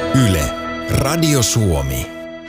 Yle, Radio Suomi.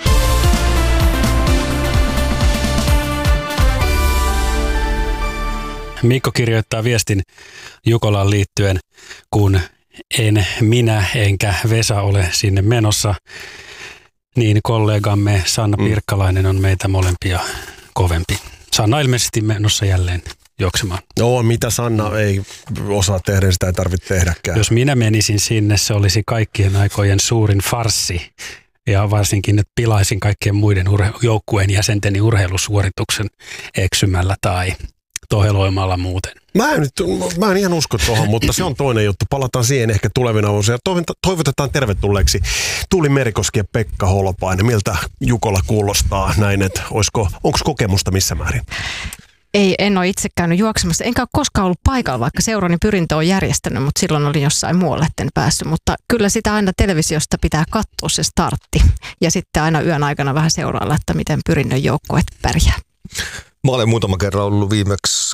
Mikko kirjoittaa viestin Jukolaan liittyen, kun en minä enkä Vesa ole sinne menossa, niin kollegamme Sanna Pirkkalainen on meitä molempia kovempi. Sanna ilmeisesti menossa jälleen juoksemaan. No, mitä Sanna ei osaa tehdä, sitä ei tarvitse tehdäkään. Jos minä menisin sinne, se olisi kaikkien aikojen suurin farssi. Ja varsinkin, että pilaisin kaikkien muiden joukkueen jäsenteni urheilusuorituksen eksymällä tai toheloimalla muuten. Mä en ihan usko tuohon, mutta se on toinen juttu. Palataan siihen ehkä tulevina vuosina. Toivotetaan tervetulleeksi Tuuli Merikoski ja Pekka Holopainen. Miltä Jukola kuulostaa näin, että onko kokemusta missä määrin? Ei, en ole itse käynyt juoksemassa. Enkä ole koskaan ollut paikalla, vaikka seurani pyrintö on järjestänyt, mutta silloin olin jossain muualle etten päässyt. Mutta kyllä sitä aina televisiosta pitää katsoa se startti. Ja sitten aina yön aikana vähän seurailla, että miten pyrinnön joukkueet pärjää. Mä olen muutama kerran ollut viimeksi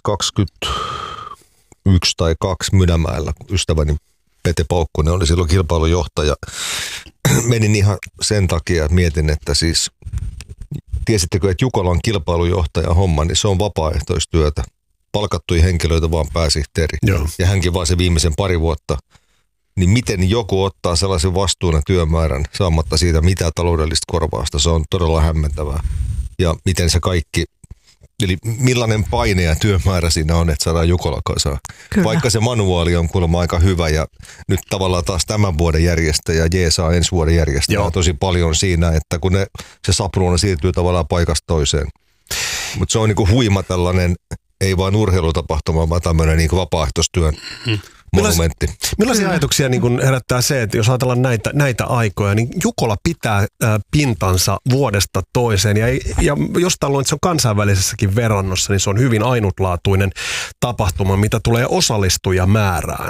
21 tai 2 Mynämäellä. Ystäväni Pete Paukkunen oli silloin kilpailujohtaja. Menin ihan sen takia, että mietin, että siis tiesittekö, että Jukolan kilpailujohtaja homma, niin se on vapaaehtoistyötä. Palkattuja henkilöitä vaan pääsihteeri. Joo. Ja hänkin vaan se viimeisen 2 vuotta. Niin miten joku ottaa sellaisen vastuun ja työmäärän saamatta siitä mitään taloudellista korvausta, se on todella hämmentävää. Ja miten se kaikki, eli millainen paine ja työmäärä siinä on, että saadaan Jukola kasaan. Vaikka se manuaali on kuulemma aika hyvä ja nyt tavallaan taas tämän vuoden järjestäjä jeesaa ensi vuoden järjestäjä tosi paljon siinä, että kun se sapluuna siirtyy tavallaan paikasta toiseen. Mutta se on niinku huima tällainen, ei vain urheilutapahtuma, vaan tämmöinen niinku vapaaehtoistyön monumentti. Millaisia ajatuksia niin herättää se, että jos ajatellaan näitä aikoja, niin Jukola pitää pintansa vuodesta toiseen. Ja jos luulen, että se on kansainvälisessäkin verrannossa, niin se on hyvin ainutlaatuinen tapahtuma, mitä tulee osallistujamäärään.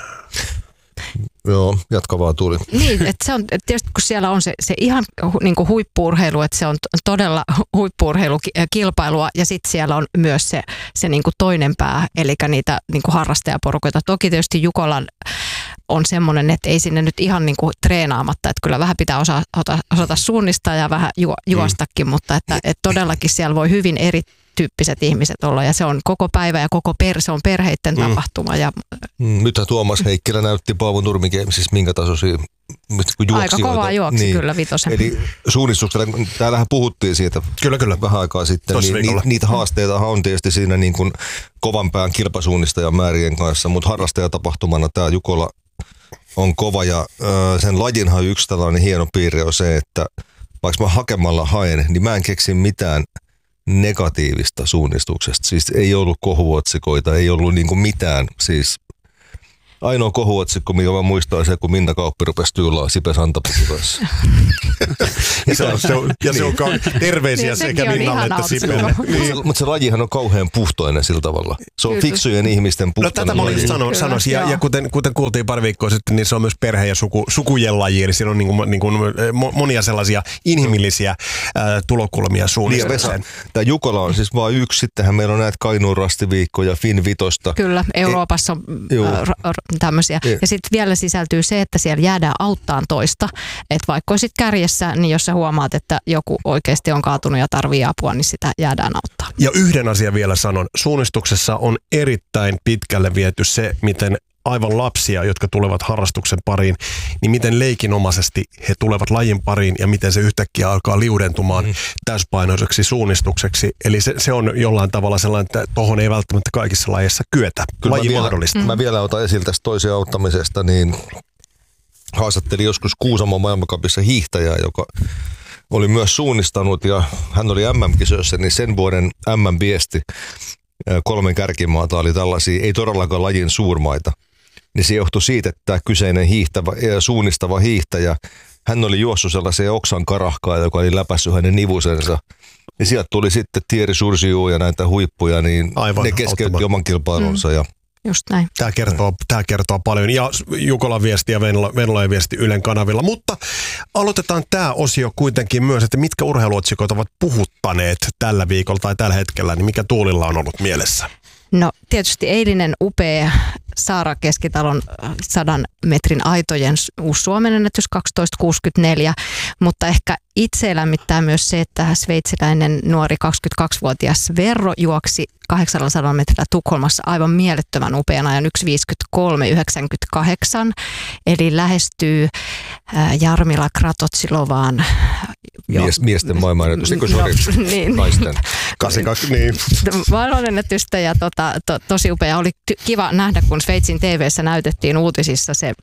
Joo, jatka vaan Tuuli. Niin, että se on tietysti kun siellä on se ihan niin kuin huippu-urheilu, että se on todella huippu-urheilukilpailua ja sitten siellä on myös se niin kuin toinen pää, eli niitä niin kuin harrastajaporukoita. Toki tietysti Jukolan on semmoinen, että ei sinne nyt ihan niin kuin treenaamatta, että kyllä vähän pitää osata suunnistaa ja vähän juostakin, mutta että todellakin siellä voi hyvin erityyppiset ihmiset olla ja se on koko päivä ja se on perheiden tapahtuma. Ja nythän Tuomas Heikkilä näytti Paavo Nurmikeimisissä minkä tasoisia aika kovaa juoksi kyllä vitosen. Eli suunnistuksella, täällähän puhuttiin siitä kyllä. Vähän aikaa sitten, niin niitä haasteita on tietysti siinä niin kuin kovan pään kilpasuunnistajan määrien kanssa, mutta harrastajatapahtumana tämä Jukola on kova ja sen lajinhan yksi tällainen hieno piirre on se, että vaikka mä hakemalla haen, niin mä en keksi mitään negatiivista suunnistuksesta. Siis ei ollut kohuotsikoita, ei ollut niinku mitään. Siis ainoa kohuotsikko, mikä mä muistan, on se, kun Minna Kauppi rupesi tyylaa Sipe Santapäki kanssa. Se on terveisiä sekä Minnalle että Sipelle. Mutta se lajihan on kauhean puhtoinen sillä tavalla. Se on fiksujen ihmisten puhtoinen laji. Tätä mä sanoisin. Ja kuten kuultiin pari viikkoa sitten, niin se on myös perhe- ja sukujen laji. Eli siinä on niin kuin monia sellaisia inhimillisiä tulokulmia suunnistukseen. Tämä Jukola on siis vain yksi. Sittenhän meillä on näitä Kainuun rastiviikkoja, Fin Vitosta. Kyllä, Euroopassa on tämmöisiä. Ja sitten vielä sisältyy se, että siellä jäädään auttaan toista. Että vaikka olisit kärjessä, niin jos sä huomaat, että joku oikeasti on kaatunut ja tarvii apua, niin sitä jäädään auttaa. Ja yhden asian vielä sanon. Suunnistuksessa on erittäin pitkälle viety se, miten aivan lapsia, jotka tulevat harrastuksen pariin, niin miten leikinomaisesti he tulevat lajin pariin ja miten se yhtäkkiä alkaa liudentumaan täyspainoiseksi suunnistukseksi. Eli se on jollain tavalla sellainen, että tohon ei välttämättä kaikissa lajeissa kyetä. Laji mahdollista. Mä vielä otan esille tästä toisen auttamisesta, niin haastattelin joskus Kuusamon maailmancupissa hiihtäjää, joka oli myös suunnistanut ja hän oli MM-kisoissa, niin sen vuoden MM-viesti 3 kärkimaata oli tällaisia, ei todellakaan lajin suurmaita. Niin se johtui siitä, että tämä kyseinen suunnistava hiihtäjä, hän oli juossut sellaiseen oksan karahkaan, joka oli läpässyt hänen nivusensa. Ja sieltä tuli sitten Thierry Sursiu ja näitä huippuja, niin ne keskeytti oman kilpailunsa ja just näin. Tämä kertoo paljon. Ja Jukolan viesti ja Venlojen viesti Ylen kanavilla. Mutta aloitetaan tämä osio kuitenkin myös, että mitkä urheiluotsikot ovat puhuttaneet tällä viikolla tai tällä hetkellä, niin mikä Tuulilla on ollut mielessä? No tietysti eilinen upea Saara Keskitalon 100 metrin aitojen uusi Suomen ennätys 12.64, mutta ehkä itse lämmittää myös se, että sveitsiläinen nuori 22-vuotias Verro juoksi 800 metrillä Tukholmassa aivan mielettömän upean ajan 1.53.98, eli lähestyy Jarmila Kratotsilovaan. Miesten maailmanennätys, eikö se oli niin. naisten? 82, niin. Maailmanennätystä ja tosi upea. Oli kiva nähdä, kun Sveitsin TV:ssä näytettiin uutisissa se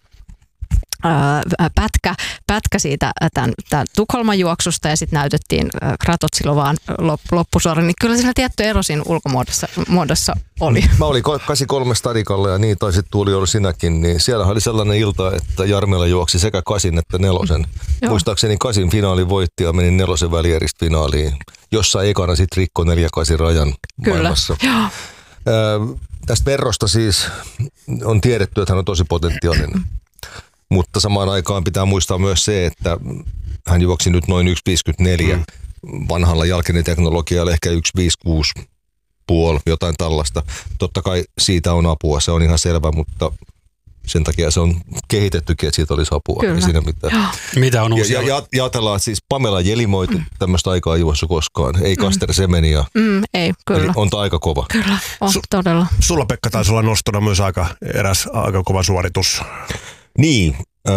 pätkä siitä tämän Tukholman juoksusta ja sitten näytettiin Kratotsilovaan loppusuora, niin kyllä siinä tietty ero siinä ulkomuodossa oli. Mä olin 83 stadikalla ja niin taisit Tuuli olla sinäkin, niin siellä oli sellainen ilta, että Jarmila juoksi sekä 8 että 4. Muistaakseni 8 finaali voitti ja meni 4 välieristä finaaliin, jossa ekana sitten rikko 4-8 rajan maailmassa. Tästä Verrosta siis on tiedetty, että hän on tosi potentiaalinen. Mutta samaan aikaan pitää muistaa myös se, että hän juoksi nyt noin 1.54 vanhalla jalkineteknologialla, ehkä 1.56,5, jotain tällaista. Totta kai siitä on apua, se on ihan selvä, mutta sen takia se on kehitettykin, että siitä olisi apua. Kyllä. Ei siinä mitään. Mitä on uusia? Ja ajatellaan, että siis Pamela Jelimoitu tämmöistä aikaa ei juossut koskaan. Ei Kaster Semenia. Ei, kyllä. Eli on aika kova. Kyllä, on todella. Sulla, Pekka, taisi olla nostona myös eräs aika kova suoritus. Niin,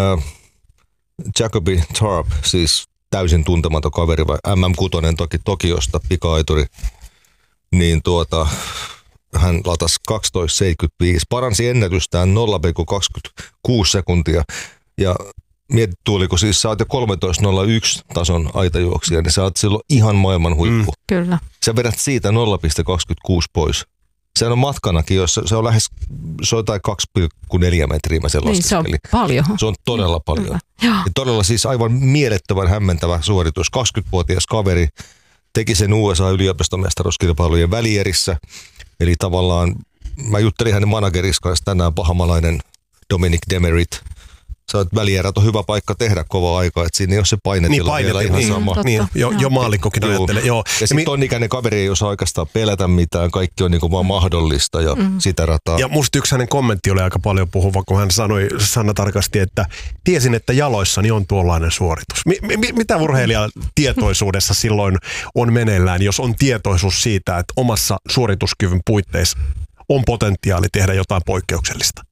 Jacobi Tarp, siis täysin tuntematon kaveri, vai MM6 toki Tokiosta, pika-aituri, niin hän latasi 12.75, paransi ennätystään 0,26 sekuntia, ja mietit Tuuliko, siis sä oot jo 13.01 tason aitajuoksija, niin sä oot silloin ihan maailman huippu. Kyllä. Sä vedät siitä 0,26 pois. Sehän on matkanakin, jos se on lähes, se on jotain 2,4 metriä, mä sen niin, se on paljon. Se on todella paljon. Ja todella siis aivan mielettömän hämmentävä suoritus. 20-vuotias kaveri teki sen USA-yliopistomestaruuskilpailujen välierissä. Eli tavallaan, mä juttelin hänen managerissa kanssa tänään, pahamalainen Dominic Demerit. Sä oot välierät on hyvä paikka tehdä kovaa aikaa, että siinä ei ole se painetila niin, vielä ihan sama. Niin, jo maallikkokin ajattelee. Joo. Ja sitten ton-ikäinen kaveri ei osaa oikeastaan pelätä mitään, kaikki on niinku vaan mahdollista ja sitä rataa. Ja musta yksi hänen kommentti oli aika paljon puhuva, kun hän sanoi sanatarkasti, että tiesin, että jaloissani on tuollainen suoritus. Mitä urheilijan tietoisuudessa silloin on meneillään, jos on tietoisuus siitä, että omassa suorituskyvyn puitteissa on potentiaali tehdä jotain poikkeuksellista?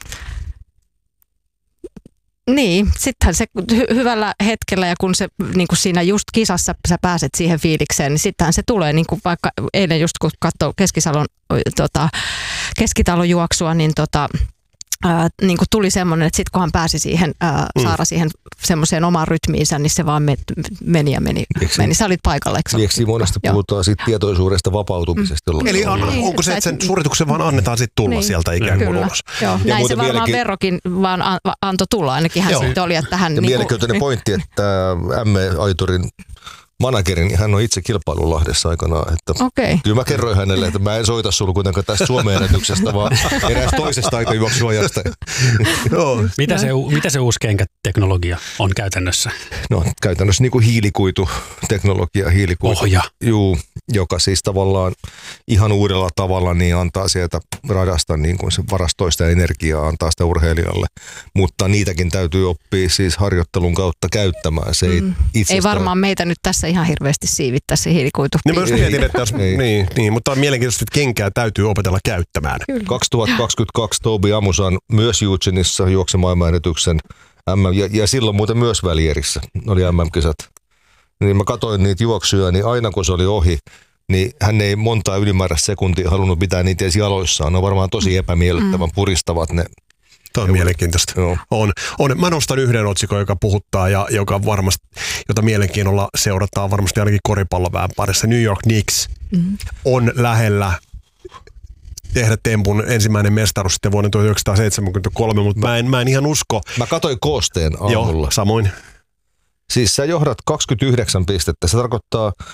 Niin, sittenhän se hyvällä hetkellä ja kun se niin kuin siinä just kisassa sä pääset siihen fiilikseen, niin sittenhän se tulee, niin kuin vaikka eilen just kun katsoi Keskitalon juoksua, niin niin kuin tuli semmoinen, että sitten kun hän pääsi siihen, Saara siihen semmoiseen omaan rytmiinsä, niin se vaan meni. Sä olit paikalla, eikö Lieksi monesti puhutaan siitä tietoisuudesta vapautumisesta. Eli onko se, että sen suorituksen vaan annetaan sitten tulla sieltä ikään kuin ulos? Joo, näin se varmaan Verrokin vaan antoi tulla, ainakin hän sitten oli, että hän... Mielenkiintoinen pointti, että M-aiturin manageri, niin hän on itse kilpailulahdessa aikanaan. Että kyllä mä kerroin hänelle, että mä en soita sulla kuitenkaan tästä Suomen ennätyksestä, vaan eräästä toisesta aikajuoksuajasta. Mitä se uusi kenkäteknologia on käytännössä? No käytännössä niin kuin hiilikuituteknologia. Ohja. Juu, joka siis tavallaan ihan uudella tavalla niin antaa sieltä radasta niin kuin se varastoista energiaa, antaa sitä urheilijalle. Mutta niitäkin täytyy oppia siis harjoittelun kautta käyttämään. Se ei varmaan meitä nyt tässä ihan hirveästi siivittää se hiilikuitu. Niin mä just mietin, että niin, mutta on mielenkiintoista, että kenkää täytyy opetella käyttämään. Kyllä. 2022 Tobi Amusan myös Eugenissa juoksi maailmanennätyksen ja silloin muuten myös välierissä oli MM-kisat. Niin mä katsoin niitä juoksuja, niin aina kun se oli ohi, niin hän ei montaa ylimääräistä sekuntia halunnut pitää niitä edes jaloissaan. Ne on varmaan tosi epämiellyttävän puristavat ne. Tämä on mielenkiintoista. On. Mä nostan yhden otsikon, joka puhuttaa ja jota mielenkiinnolla seurataan varmasti ainakin koripalloväen parissa. New York Knicks on lähellä tehdä tempun ensimmäinen mestaruus sitten vuonna 1973, mutta mä en ihan usko. Mä katsoin koosteen aamulla. Joo, samoin. Siis sä johdat 29 pistettä. Se tarkoittaa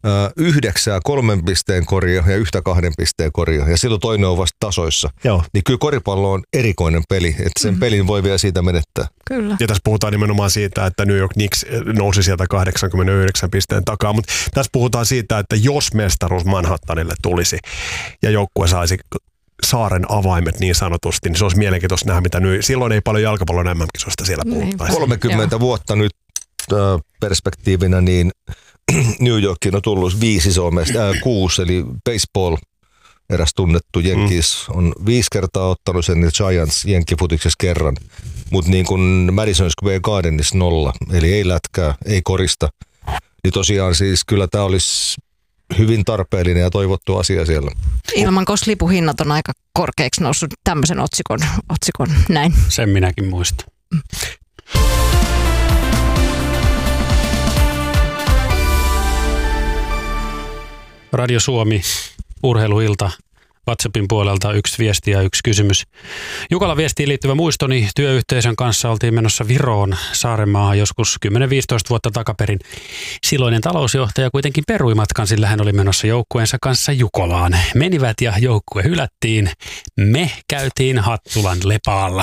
9 3 pisteen koria ja 1 2 pisteen koria. Ja silloin toinen on vasta tasoissa. Joo. Niin kyllä koripallo on erikoinen peli, että sen pelin voi vielä siitä menettää. Kyllä. Ja tässä puhutaan nimenomaan siitä, että New York Knicks nousi sieltä 89 pisteen takaa, mutta tässä puhutaan siitä, että jos mestaruus Manhattanille tulisi ja joukkue saisi saaren avaimet niin sanotusti, niin se olisi mielenkiintoista nähdä, mitä nyt. Silloin ei paljon jalkapallon MM-kisoista siellä puhuttaisi. 30 vuotta nyt perspektiivinä, niin New Yorkiin on tullut 6, eli baseball, eräs tunnettu Yankees on 5 kertaa ottanut sen, Giants jenkkifutiksessa kerran, mutta niin kuin Madison Square Gardenissa 0, eli ei lätkää, ei korista. Niin tosiaan siis kyllä tämä olisi hyvin tarpeellinen ja toivottu asia siellä. Ilmankoslipuhinnat on aika korkeaksi noussut tämmöisen otsikon näin. Sen minäkin muistan. Radio Suomi, urheiluilta, WhatsAppin puolelta 1 viesti ja 1 kysymys. Jukolan viestiin liittyvä muistoni: työyhteisön kanssa oltiin menossa Viroon, Saarenmaahan joskus 10-15 vuotta takaperin. Silloinen talousjohtaja kuitenkin perui matkan, sillä hän oli menossa joukkueensa kanssa Jukolaan. Menivät ja joukkue hylättiin. Me käytiin Hattulan Lepaalla.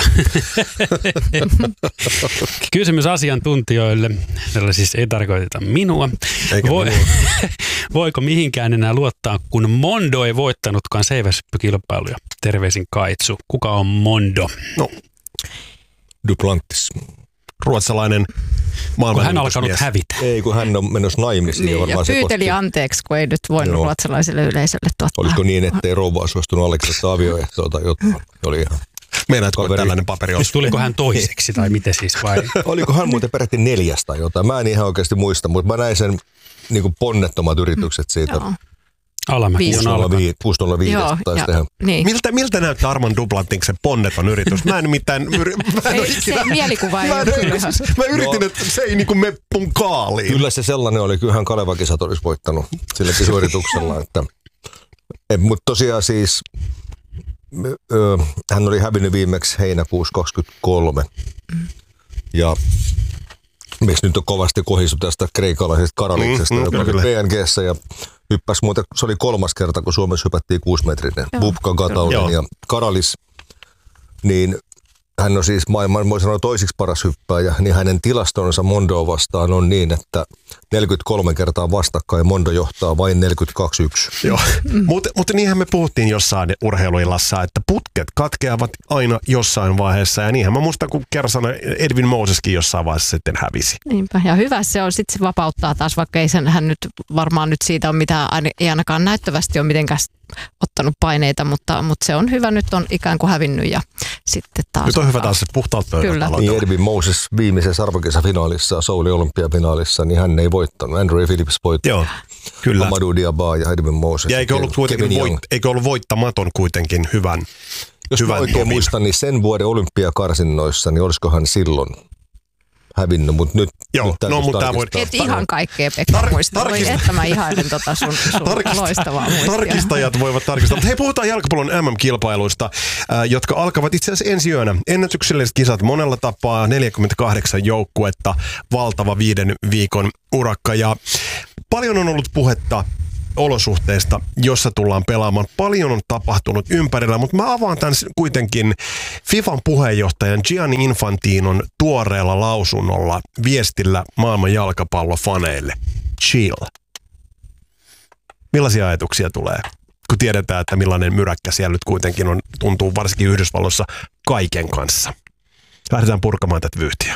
Kysymys asiantuntijoille. Tällä siis ei tarkoiteta minua. Voiko mihinkään enää luottaa, kun Mondo ei voittanutkaan seiväspykilpailuja? Terveisin Kaitsu. Kuka on Mondo? No, Duplantis. Ruotsalainen kun hän alkanut hävitä. Ei, kun hän on menossa naimisiin. Niin, ja pyyteli anteeksi, kun ei nyt voinut ruotsalaiselle yleisölle tuottaa. Olisiko niin, ettei rouva suostunut Aleksasta avioehtoon tai jotain? Oli ihan... Meinaatko, että tällainen paperi olisi? Tuliko hän toiseksi tai miten siis vai? Oliko hän muuten peräti 4 tai jotain? Mä en ihan oikeasti muista, mutta mä näin sen niin kuin ponnettomat yritykset siitä. Joo. Alamäki on alkanut. 605 taisi tehdä. Niin. Miltä näyttää Armand Duplantiksen ponneton yritys? Mä en mitään... Se mielikuva ei ole kyllä. Mä yritin, että se ei niinku me punkaaliin. Kyllä se sellainen oli. Kyllähän Kaleva-kisat olisi voittanut silläkin suorituksella. Mutta tosiaan siis... hän oli hävinnyt viimeksi heinäkuussa 23. Ja miksi nyt on kovasti kohistu tästä kreikalaisesta Karaliksesta, joka oli PNG:ssä ja hyppäsi muuten, se oli 3. kerta, kun Suomessa hypättiin 6-metrinen. Bubka, Gatauden ja Karalis, niin hän on siis maailman, voi sanoa, toisiksi paras hyppääjä, niin hänen tilastonsa Mondoa vastaan on niin, että 43 kertaa vastakkain Mondo johtaa vain 42-1. Joo, mutta niinhän me puhuttiin jossain urheiluillassa, että putket katkeavat aina jossain vaiheessa. Ja niinhän mä muistan, kun kerran sanoi, Edwin Moseskin jossain vaiheessa sitten hävisi. Niinpä, ja hyvä se on, sitten se vapauttaa taas, vaikka ei hän nyt varmaan nyt siitä ole mitään, ei ainakaan näyttävästi ole mitenkään ottanut paineita, mutta se on hyvä, nyt on ikään kuin hävinnyt ja sitten taas... Nyt on hyvä taas se puhtaalta pöydältä. Niin Edwin Moses viimeisessä arvokisafinaalissa, Souli olympiafinaalissa, niin hän ei voittanut. Andrew Phillips voitti. Joo, kyllä. Amadou Diaba ja Edwin Moses. Ja eikö ollut voittamaton kuitenkin hyvän? Jos mä oikein muistan, niin sen vuoden olympiakarsinnoissa, niin olisikohan silloin hävinnyt, mutta nyt... Joo, mutta tämä voi... Et ihan kaikkea, Pekka, muista. Että mä ihailen sun loistavaa muistia. Tarkistajat voivat tarkistaa. Mutta hei, puhutaan jalkapallon MM-kilpailuista, jotka alkavat itse asiassa ensi yönä. Ennätykselliset kisat monella tapaa, 48 joukkuetta, valtava 5 viikon urakka. Ja paljon on ollut puhetta olosuhteista, jossa tullaan pelaamaan. Paljon on tapahtunut ympärillä, mutta mä avaan tämän kuitenkin FIFAn puheenjohtajan Gianni Infantinon tuoreella lausunnolla viestillä maailman jalkapallofaneille. Chill. Millaisia ajatuksia tulee, kun tiedetään, että millainen myräkkä siellä nyt kuitenkin on, tuntuu varsinkin Yhdysvalloissa kaiken kanssa. Lähdetään purkamaan tätä vyyhtiä.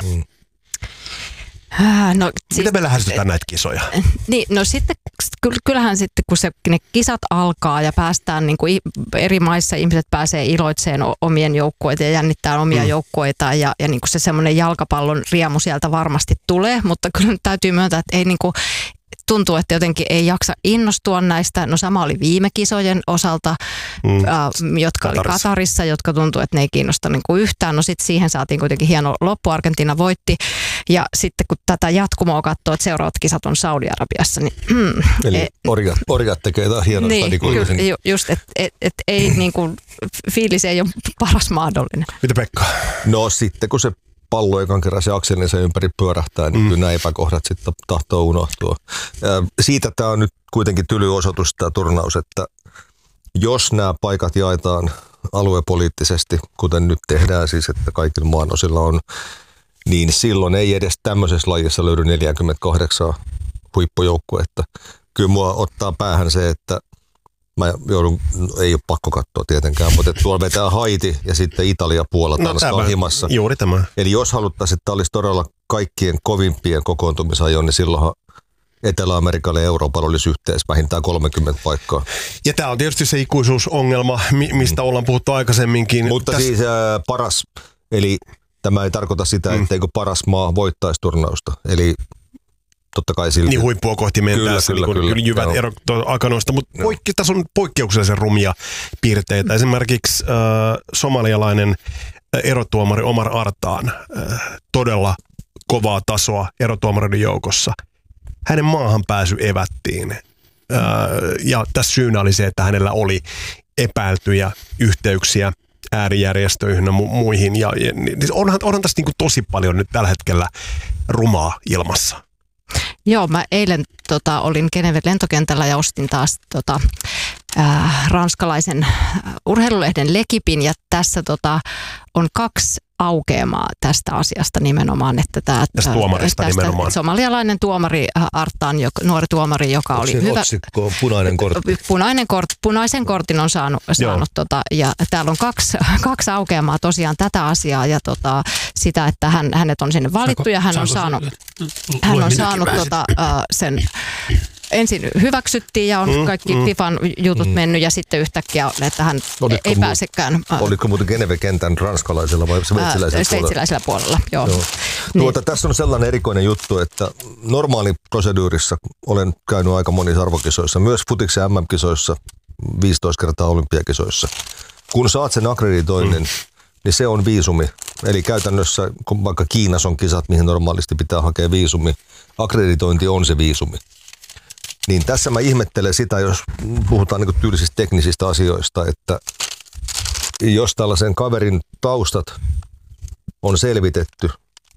No, miten me lähestytään näitä kisoja? Niin, no sitten kyllähän sitten, kun ne kisat alkaa ja päästään niin kuin eri maissa, ihmiset pääsee iloitseen omien joukkueita ja jännittää omia joukkueita ja niin kuin se semmoinen jalkapallon riemu sieltä varmasti tulee, mutta kyllä täytyy myöntää, että ei niin kuin, tuntuu, että jotenkin ei jaksa innostua näistä. No sama oli viime kisojen osalta, jotka oli Katarissa, jotka tuntuu, että ne ei kiinnosta niin kuin yhtään. No sitten siihen saatiin kuitenkin hieno loppu, Argentiina voitti. Ja sitten kun tätä jatkumoa katsoo, että seuraavat kisat on Saudi-Arabiassa, niin... Eli orjat tekee jotain hienoa stadikoilla. Niin, just, että ei niin kuin, fiilis ei ole paras mahdollinen. Mitä Pekka? No sitten kun se pallo ekan kerran se akselinsa ympäri pyörähtää, niin kyllä nämä epäkohdat sitten tahtoo unohtua. Siitä tämä on nyt kuitenkin tyly osoitus tämä turnaus, että jos nämä paikat jaetaan aluepoliittisesti, kuten nyt tehdään siis, että kaikilla maanosilla on, niin silloin ei edes tämmöisessä lajissa löydy 48 huippujoukkuetta. Kyllä mua ottaa päähän se, että mä joudun, ei ole pakko katsoa tietenkään, mutta tuolla vetää Haiti ja sitten Italia, Puola, Tanska himassa. Juuri tämä. Eli jos haluttaisiin, että tämä olisi todella kaikkien kovimpien kokoontumisajon, niin silloinhan Etelä-Amerikalle ja Euroopalle olisi yhteensä vähintään 30 paikkaa. Ja tämä on tietysti se ikuisuusongelma, mistä ollaan puhuttu aikaisemminkin. Mutta siis paras, eli tämä ei tarkoita sitä, etteikö paras maa voittaisi turnausta. Eli totta kai silti. Niin huippua kohti mentäessä, kyllä jyvät erot akanoista, mutta tässä on poikkeuksellisen rumia piirteitä. Esimerkiksi somalialainen erotuomari Omar Artaan, todella kovaa tasoa erotuomareiden joukossa. Hänen maahan pääsy evättiin. Ja tässä syynä oli se, että hänellä oli epäiltyjä yhteyksiä äärijärjestöihin ja muihin. Ja onhan tässä niin tosi paljon nyt tällä hetkellä rumaa ilmassa. Joo, mä eilen olin Geneven lentokentällä ja ostin taas ranskalaisen urheilulehden L'Equipin ja tässä on 2 aukeamaa tästä asiasta nimenomaan, että tästä tuomarista nimenomaan. Somalialainen tuomari Artaan, nuori tuomari, joka oli hyvä. Otsikko on punainen kortti. Punaisen kortin on saanut ja täällä on 2 aukeamaa tosiaan tätä asiaa ja sitä, että hänet on sinne valittu ja hän on saanut sen ensin hyväksyttiin ja on kaikki FIFAn jutut mennyt ja sitten yhtäkkiä, että hän ei pääsekään. Oliko muuten Geneve-kentän ranskalaisella vai sveitsiläisellä puolella? Joo. Niin. Tässä on sellainen erikoinen juttu, että normaali proseduurissa olen käynyt aika monissa arvokisoissa, myös futiksen MM-kisoissa, 15 kertaa olympiakisoissa. Kun saat sen akkreditoinnin, niin se on viisumi. Eli käytännössä, kun vaikka Kiinassa on kisat, mihin normaalisti pitää hakea viisumi, akkreditointi on se viisumi. Niin tässä mä ihmettelen sitä, jos puhutaan niin tyylisistä teknisistä asioista, että jos tällaisen kaverin taustat on selvitetty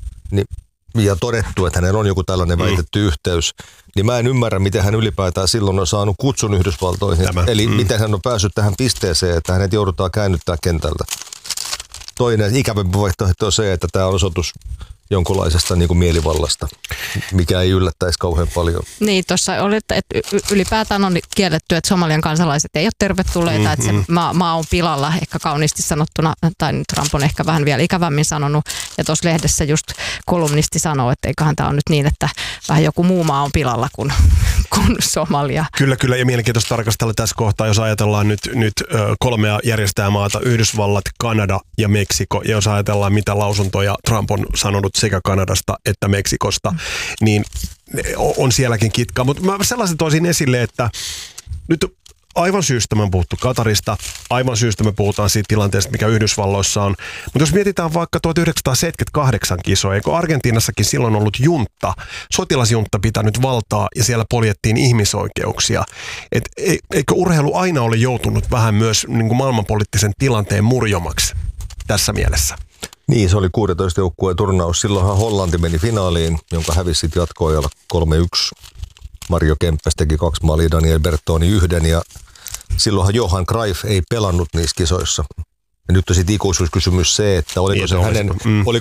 ja todettu, että hänellä on joku tällainen väitetty yhteys, niin mä en ymmärrä, miten hän ylipäätään silloin on saanut kutsun Yhdysvaltoihin. Eli miten hän on päässyt tähän pisteeseen, että hänet joudutaan käännyttää kentältä. Toinen ikävämpi vaihtoehto on se, että tämä on osoitus jonkunlaisesta niin kuin mielivallasta, mikä ei yllättäisi kauhean paljon. Niin, tuossa oli, että ylipäätään on kielletty, että Somalian kansalaiset ei ole tervetulleita, että se maa on pilalla, ehkä kauniisti sanottuna, tai Trump on ehkä vähän vielä ikävämmin sanonut, ja tuossa lehdessä just kolumnisti sanoo, että eiköhän tämä on nyt niin, että vähän joku muu maa on pilalla kuin Somalia. Kyllä, ja mielenkiintoista tarkastella tässä kohtaa, jos ajatellaan nyt 3 järjestäjämaata, Yhdysvallat, Kanada ja Meksiko, ja jos ajatellaan, mitä lausuntoja Trump on sanonut sekä Kanadasta että Meksikosta, niin on sielläkin kitkaa. Mutta mä sellaisen toisin esille, että nyt aivan syystä me on puhuttu Katarista, aivan syystä me puhutaan siitä tilanteesta, mikä Yhdysvalloissa on. Mutta jos mietitään vaikka 1978 kisoja, eikö Argentiinassakin silloin ollut juntta, sotilasjuntta pitänyt valtaa ja siellä poljettiin ihmisoikeuksia. Eikö urheilu aina ole joutunut vähän myös niin kuin maailmanpoliittisen tilanteen murjomaksi tässä mielessä? Niin, se oli 16 joukkueen turnaus. Silloinhan Hollanti meni finaaliin, jonka hävisi sitten jatkoajalla 3-1. Mario Kempes teki 2 maalia, Daniel Bertoni 1 ja silloinhan Johan Cruyff ei pelannut niissä kisoissa. Ja nyt on sitten ikuisuuskysymys se, että oliko